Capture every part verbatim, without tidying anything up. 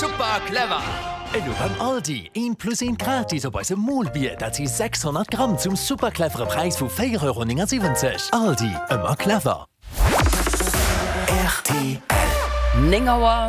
super clever. En nu beim Aldi een plus een gratis op eise Molbier, dat sie sechshundert Gramm zum superclevere Preis vu vier Euro neunundsiebzig. Aldi, immer clever. R T L Ningauer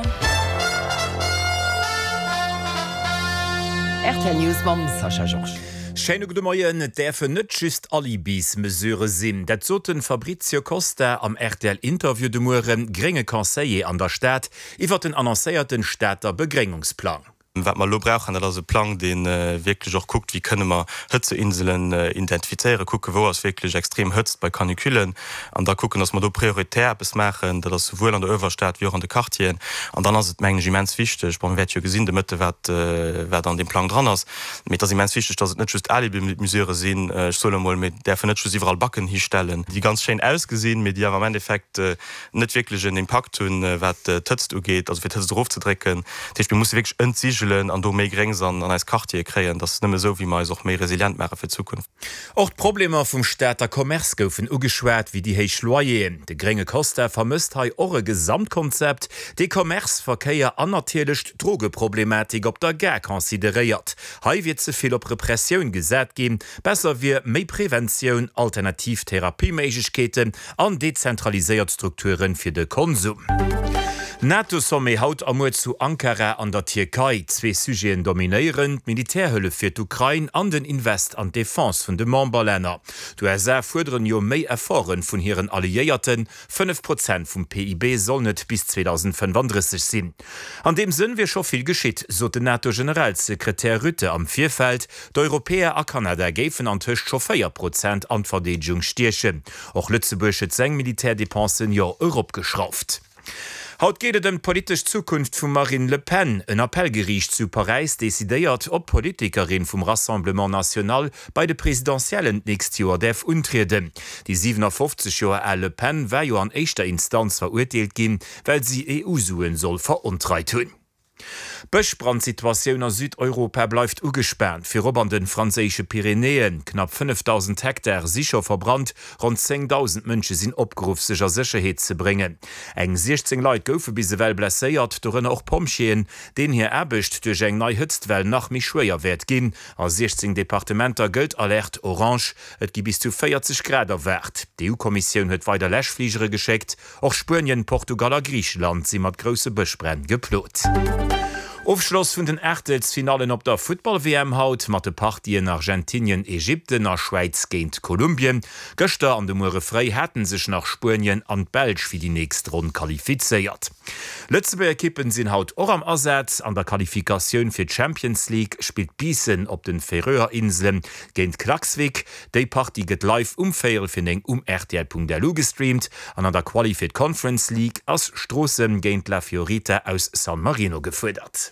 R T L News mam Sascha Joch. Scheine gute Moien, derfe net just Alibis mesureure sinn. Dat zoten Fabrizio Costa am R T L-Interview de Muren geringe Conseiller an der Stadt iwwer den annoncéierten Städter Begrengungsplan. Wat man lo brauchen dat se Plan den äh, wirklich auch guckt, wie könne man Hëtzeinseln äh, identifiziere, gucke wo es wirklich extrem hëtzt bei Kanikülen an da gucken, dass man do prioritär besmachen, dat das sowohl an der Överstaat wie auch an de Kartien an dann as het Mengements wichtig beim wet gesinn de Mëtte wat äh, an dem Plan dran ass mit das immens wichtig, dat net just alle mit mesureure sinn äh, soll mit der net überall Backen histellen, die ganz schön ausgesehen mit die am Endeffekt äh, net wirklich einen Impact hun äh, wat äh, tötzt geht, also drauf zu drecken. Ich muss wirklich entsiegen an do méi Grenzen an als Kartier kreien, dat nëmme so wie ma auch méi resilient Märe fir Zukunft. Auch Probleme vum Städter Kommerz goufen ugeschwert wie die heich Loien. De geringe Koster vermisst hai eure Gesamtkonzept, de Kommerzverkeier anertierlecht Drogeproblematik op der Ger konsideiert. Hai wird zeviel op Repressioun gesät gin, besser wie méi Präventionun, Alternativtherapiemeigketen an dezentraliséiert Strukturen fir de Konsum. NATO somme haut ammo zu Ankara an der Türkei zwei Sujeten dominieren, Militärhëlle fir d'Ukraine an den Invest an Defense vun de Memberlänner. Du er se fuderen jo méi erfoen vun hireieren Alliéierten, fünf Prozent vum P I B soll net bis zweitausendfünfunddreißig sinn. An dem sinn wir schon viel geschitt, so de NATO-Generalsekretär Rütte am Vierfeld, d'Europäer a Kanada géfen an Tëcht scho vier Prozent an Verdeung stierchen. Och Lützeburgsche seng Militärdepensen jo Europa geschrauft. Haut geht dem politisch Zukunft von Marine Le Pen. Ein Appellgericht zu Paris desideiert, ob Politikerin vom Rassemblement National bei der präsidentiellen nächsten Jahr darf untreten. Die siebenundfünfzig Jahre alt Le Pen war ja an erster Instanz verurteilt gehen, weil sie E U-Suen soll veruntreiten. Bëchbrandsituatioun a Südeuropa bleifft ugespernt. Fir ober den franzésche Pyrenäen knapp fünftausend Hektar sicher verbrannt, rund zehntausend Mënsche sinn opgeruf secher Sicherheet ze bringen. Eng sechzehn Leiit goufe bis se well blesséiert, dorënne och Pomchien, den hier erbecht duch eng nei Hëtztwell nach mi schwéier wert ginn. A sechzehn Departementer gëlt alert orange, et gi bis zu vierzig Grader wert. Die E U-Kommissioun huet weiter Lächfliegere gescheckt, och Spurien, Portugal a Griechenland si mat grosse Bëchbrenn geplot. Aufschluss vun den Ächtelsfinalen op der Football-W M haut mat de Partien Argentinien, Ägypten a Schweiz géint Kolumbien. Gëchter an de Mure frei hätten sech nach Spurien an Belsch fir die nächst Rund qualifizeiert. Lützeburger Kippen sinn haut or am Ersatz an der Qualifikation fir Champions League spielt Biesen op den Färöerinseln géint Klaxvik. Déi Party get live umféier fir eng um R T L Punkt D L gestreamt an an der Qualified Conference League as Strossen géint La Fiorita aus San Marino gefuerdert.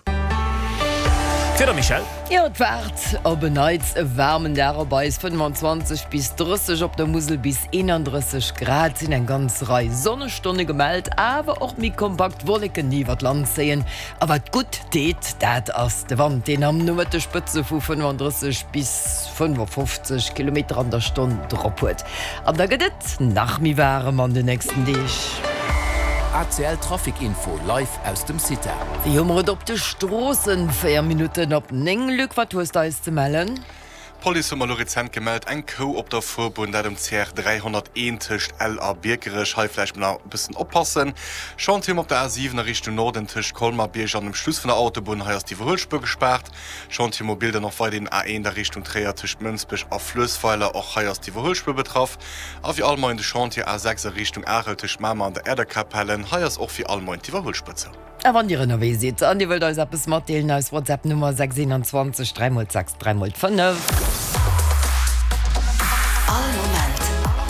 Feder Michel. Ja, wart op beneits e wärmen dabei is fünfundzwanzig bis dreißig op der Musel bis einunddreißig Grad sinn en ganz Rei Sonnestunde gemeldt, awer och mi kompakt Wolken niwer Land sehen. Aber gut deet dat ass de Wand den am Nummer de Spitze vu fünfunddreißig bis fünfundfünfzig Kilometer an der Stunde drop huet. Ab der gedet nach mi warm an den nächsten Dich. A T L Traffic-Info live aus dem City. Wie hummer op de Strossen vier Minuten op neng Lück, wat du da is zu melden? Police hat Lorenzent gemeldet, ein Co op der Vorbund der dem C R dreihunderteins Tisch L A Birgerich, vielleicht mal ein bisschen aufpassen. Schauen Sie auf der A sieben Richtung Norden Tisch Kolmar Birg an dem Schluss von der Autobahn heißt die Verhulspur gesperrt. Schauen Sie mal Bilder noch weiter in A eins der Richtung Träger Tisch Münzbisch auf Flussweiler auch heißt die Verhulspur betroffen. Auch wie allgemein die Chantier A sechs Richtung Arel Tisch Mama an der Erdekapellen heißt auch wie allgemein die Verhulspitze. A wann Dir we se an Di wët als App mat deelen als WhatsApp Nummer sechs zwei drei sechs drei fünf. All Moment.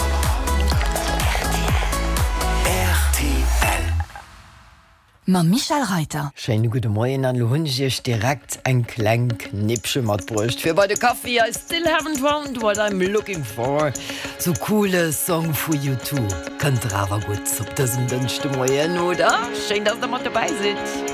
R T L Ma Michael Reiter. Schein gute Moien an Lohunch direkt eng kleng Knipsche mat brucht. Fir bei de Kaffee I still haven't found what I'm looking for. So coole Song for you too. Könnt awer gut op dëssen dënchte Moien oder? Schein, dats der mat dabei sit.